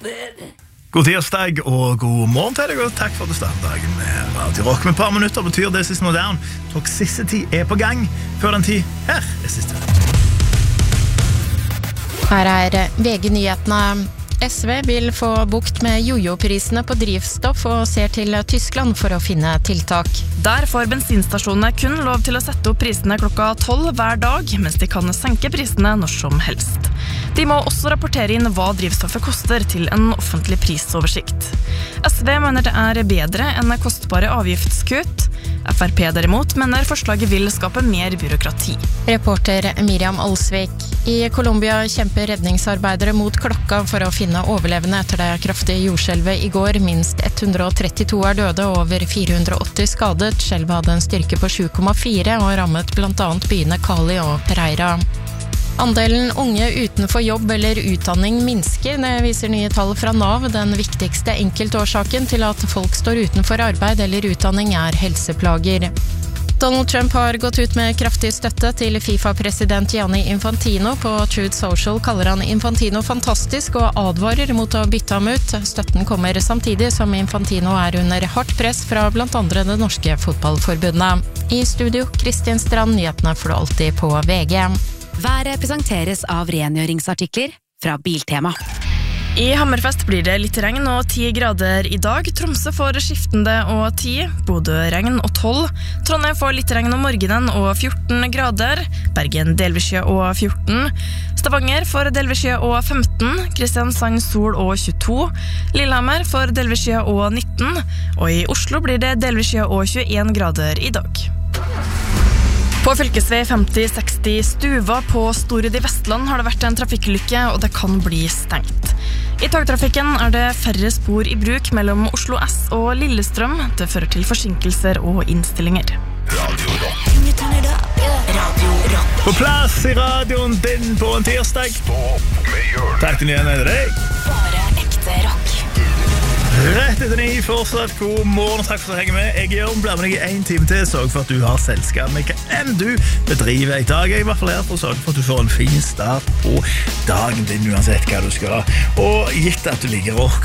God tirsdag og god morgen til deg, og takk for at du startet dagen med Radio Rock. Med et par minutter betyr This Is Not Down. Toxicity på gang. Før den tid, her siste. Her VG-nyhetene. SV vil få bukt med jojo-prisene på drivstoff og ser til Tyskland for å finne tiltak. Der får bensinstasjonene kun lov til å sette opp prisene klokka 12 hver dag, mens de kan senke prisene når som helst. De må også rapportere inn hva drivstoffet koster til en offentlig prisoversikt. SV mener det bedre enn kostbare avgiftskutt. FrP derimot mener forslaget vil skape mer byråkrati. Reporter Miriam Alsvik. I Colombia kjemper redningsarbeidere mot klokka for å finne overlevende etter det kraftige jordskjelvet i går. Minst 132 døde og over 480 skadet. Skjelvet hadde en styrke på 7,4 og rammet blant annet byene Cali og Pereira. Andelen unge utenfor jobb eller utdanning minsker, det viser nye tall fra NAV. Den viktigste enkeltårsaken til at folk står utenfor arbeid eller utdanning helseplager. Donald Trump har gått ut med kraftig støtte til FIFA-president Gianni Infantino. På Truth Social kaller han Infantino fantastisk og advarer mot å bytte ham ut. Støtten kommer samtidig som Infantino under hardt press fra blant andre det norske fotballforbundet. I studio, Kristin Strand, nyhetene får du alltid på VG. Været presenteres av rengjøringsartikler fra Biltema. I Hammerfest blir det litt regn og 10 grader i dag. Tromsø får skiftende og 10, Bodø regn og 12. Trondheim får litt regn om morgenen og 14 grader. Bergen delvis skya og 14. Stavanger får delvis skya og 15. Kristiansand sol og 22. Lillehammer får delvis skya og 19. Og i Oslo blir det delvis skya og 21 grader i dag. På fylkesvei 50-60 Stuva på Storud i Vestland har det vært en trafikkulykke, og det kan bli stengt. I togtrafikken det færre spor i bruk mellom Oslo S og Lillestrøm. Det fører til forsinkelser og innstillinger. Radio Rock. På plass i radioen din på en tirsdag. Takk til igjen deg. Bare ekte rock. Rett etter 9, fortsatt god morgen og takk for å henge med. Jeg Jørn, blir med deg i 1 time til. Sørg for at du har selskap med hva enn du bedriver i dag. Jeg i hvert fall her for å sørge for at du får en fin start på dagen din uansett hva du skal ha. Og gitt at du liker rock